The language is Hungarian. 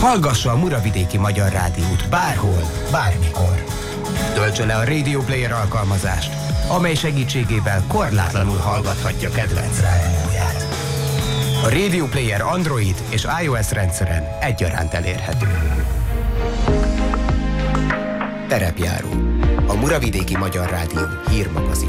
Hallgassa a Muravidéki Magyar Rádiót bárhol, bármikor. Töltse le a Radio Player alkalmazást, amely segítségével korlátlanul hallgathatja kedvenc rádióját. A Radio Player Android és iOS rendszeren egyaránt elérhető. Terepjáró. A Muravidéki Magyar Rádió hírmagazin.